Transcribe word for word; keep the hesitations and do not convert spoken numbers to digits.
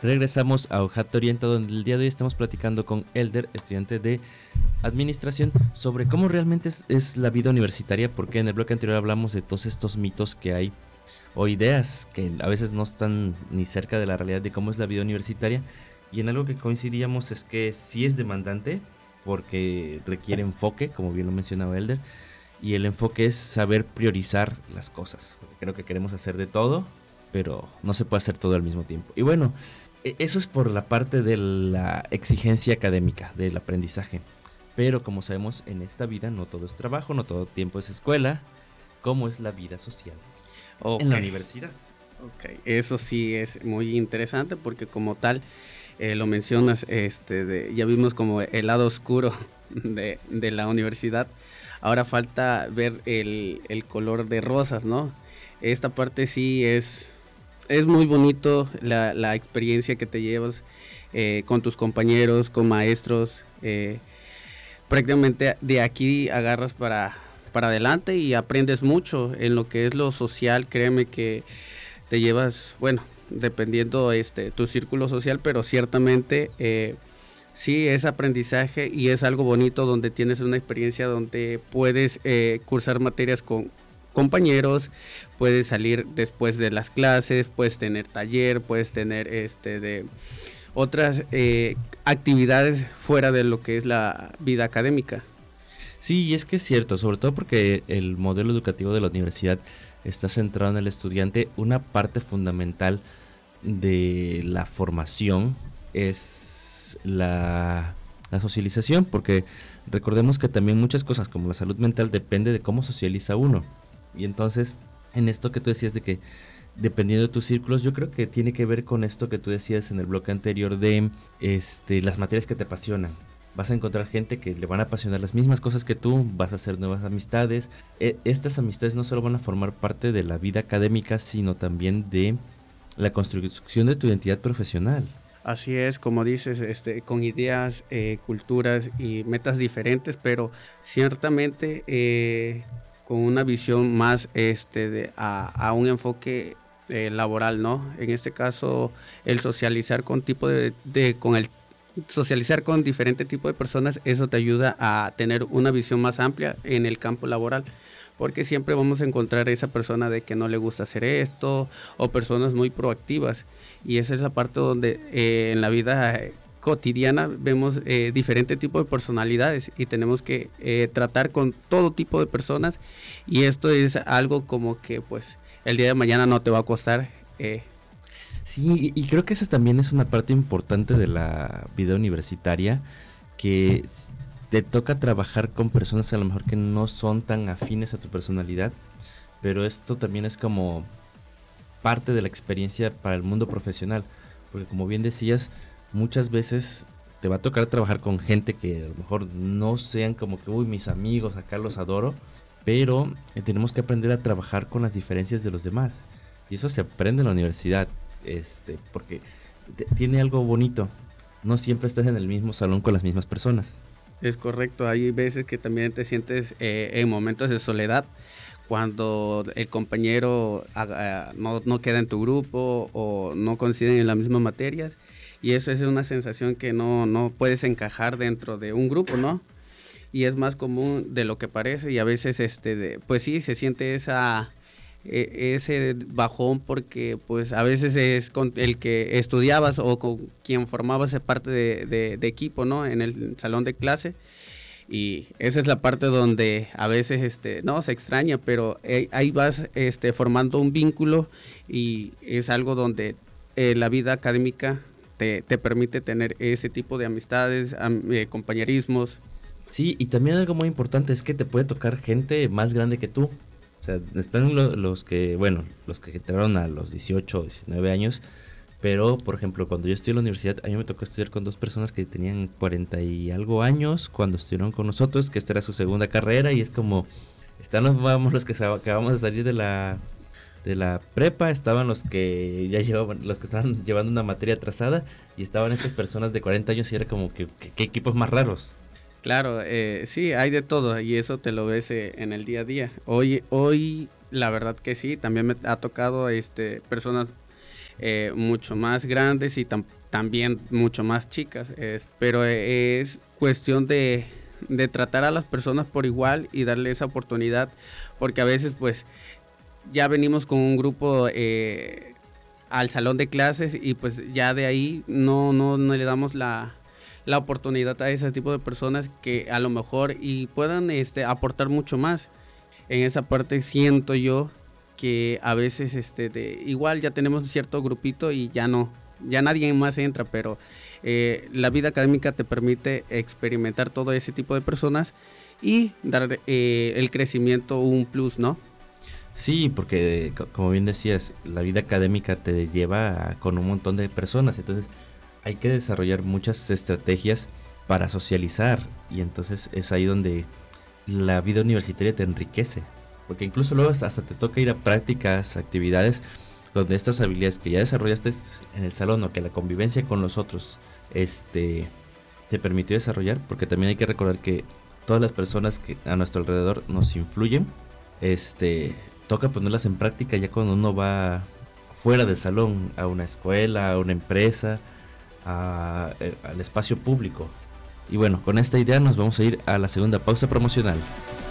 Regresamos a Ojate Orienta, donde el día de hoy estamos platicando con Elder, estudiante de administración, sobre cómo realmente es, es la vida universitaria, porque en el bloque anterior hablamos de todos estos mitos que hay o ideas que a veces no están ni cerca de la realidad de cómo es la vida universitaria, y en algo que coincidíamos es que sí es demandante porque requiere enfoque, como bien lo mencionaba Elder, y el enfoque es saber priorizar las cosas, porque creo que queremos hacer de todo, pero no se puede hacer todo al mismo tiempo. Y bueno, eso es por la parte de la exigencia académica, del aprendizaje. Pero como sabemos, en esta vida no todo es trabajo, no todo tiempo es escuela. ¿Cómo es la vida social okay. en la universidad? Ok, eso sí es muy interesante porque como tal, eh, lo mencionas, este, de, ya vimos como el lado oscuro de, de la universidad. Ahora falta ver el, el color de rosas, ¿no? Esta parte sí es... Es muy bonito la, la experiencia que te llevas eh, con tus compañeros, con maestros. Eh, prácticamente de aquí agarras para, para adelante y aprendes mucho en lo que es lo social. Créeme que te llevas, bueno, dependiendo este tu círculo social, pero ciertamente eh, sí es aprendizaje y es algo bonito donde tienes una experiencia donde puedes eh, cursar materias con compañeros, puedes salir después de las clases, puedes tener taller, puedes tener este de otras eh, actividades fuera de lo que es la vida académica. Sí, y es que es cierto, sobre todo porque el modelo educativo de la universidad está centrado en el estudiante. Una parte fundamental de la formación es la, la socialización, porque recordemos que también muchas cosas como la salud mental depende de cómo socializa uno. Y entonces, en esto que tú decías de que dependiendo de tus círculos, yo creo que tiene que ver con esto que tú decías en el bloque anterior de este, las materias que te apasionan. Vas a encontrar gente que le van a apasionar las mismas cosas que tú, vas a hacer nuevas amistades. E- estas amistades no solo van a formar parte de la vida académica, sino también de la construcción de tu identidad profesional. Así es, como dices, este, con ideas, eh, culturas y metas diferentes, pero ciertamente eh, con una visión más este, de, a, a un enfoque eh, laboral, ¿no? En este caso, el socializar con tipo de, de con el socializar con diferente tipo de personas, eso te ayuda a tener una visión más amplia en el campo laboral, porque siempre vamos a encontrar esa persona de que no le gusta hacer esto, o personas muy proactivas, y esa es la parte donde eh, en la vida cotidiana vemos eh, diferente tipo de personalidades y tenemos que eh, tratar con todo tipo de personas, y esto es algo como que pues el día de mañana no te va a costar. Eh. Sí, y creo que esa también es una parte importante de la vida universitaria, que te toca trabajar con personas a lo mejor que no son tan afines a tu personalidad, pero esto también es como parte de la experiencia para el mundo profesional, porque como bien decías, muchas veces te va a tocar trabajar con gente que a lo mejor no sean como que, uy, mis amigos, acá los adoro, pero eh, tenemos que aprender a trabajar con las diferencias de los demás, y eso se aprende en la universidad, este, porque te, tiene algo bonito, no siempre estás en el mismo salón con las mismas personas. Es correcto, hay veces que también te sientes eh, en momentos de soledad, cuando el compañero haga, no, no queda en tu grupo o no coinciden en las mismas materias, y eso es una sensación que no, no puedes encajar dentro de un grupo, ¿no? Y es más común de lo que parece, y a veces este de, pues sí se siente esa e, ese bajón, porque pues a veces es con el que estudiabas o con quien formabas parte de, de, de equipo, ¿no? En el salón de clase. Y esa es la parte donde a veces este no se extraña, pero eh, ahí vas este formando un vínculo, y es algo donde eh, la vida académica te, te permite tener ese tipo de amistades, am, eh, compañerismos. Sí, y también algo muy importante es que te puede tocar gente más grande que tú. O sea, están lo, los que, bueno, los que entraron a los dieciocho, diecinueve años, pero, por ejemplo, cuando yo estudié en la universidad, a mí me tocó estudiar con dos personas que tenían cuarenta y algo años cuando estuvieron con nosotros, que esta era su segunda carrera, y es como, están vamos, los que acabamos de salir de la, de la prepa, estaban los que ya llevaban, los que estaban llevando una materia atrasada, y estaban estas personas de cuarenta años, y era como que, que- qué equipos más raros. Claro, eh, sí, hay de todo, y eso te lo ves eh, en el día a día. Hoy, hoy, la verdad que sí, también me ha tocado este personas eh, mucho más grandes y tam- también mucho más chicas, es, pero es cuestión de, de tratar a las personas por igual y darle esa oportunidad, porque a veces pues ya venimos con un grupo eh, al salón de clases y pues ya de ahí no, no, no le damos la, la oportunidad a ese tipo de personas que a lo mejor y puedan este, aportar mucho más. En esa parte siento yo que a veces este, de, igual ya tenemos un cierto grupito y ya no, ya nadie más entra, pero eh, la vida académica te permite experimentar todo ese tipo de personas y dar eh, el crecimiento un plus, ¿no? Sí, porque co- como bien decías, la vida académica te lleva a- con un montón de personas, entonces hay que desarrollar muchas estrategias para socializar y entonces es ahí donde la vida universitaria te enriquece, porque incluso luego hasta hasta te toca ir a prácticas, actividades, donde estas habilidades que ya desarrollaste en el salón o que la convivencia con los otros este, te permitió desarrollar, porque también hay que recordar que todas las personas que a nuestro alrededor nos influyen, este, toca ponerlas en práctica ya cuando uno va fuera del salón, a una escuela, a una empresa, a- eh, al espacio público. Y bueno, con esta idea nos vamos a ir a la segunda pausa promocional.